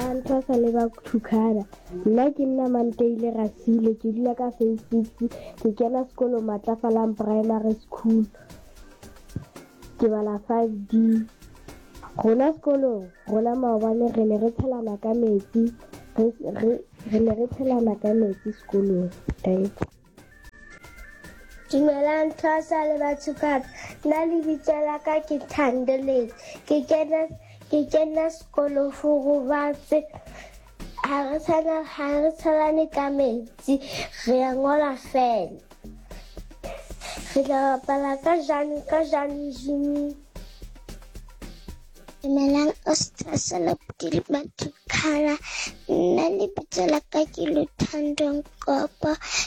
Dumelang Nthosa le ba Thukana. Nna ke nna Manteile Rasile, ke dula ka Phase 6, ke kena sekolo Matlafalang Primary School. Ke bala 5D. Rona sekolong, rona maobane re ne re tshelana ka metsi, re ne re tshelana ka metsi sekolong. Dumelang Nthosa le ba Thukana. Nna lebitso la ka ke Thandeletse. Ke kena sekolo Furubatse. Ha re tshelane ka metsi, re a ngola fela. Re tla bapala ka Jane Jimmy. Dumelang Nthosa le ba Thukana. Nna lebitso la ka ke Luthando Nkopo.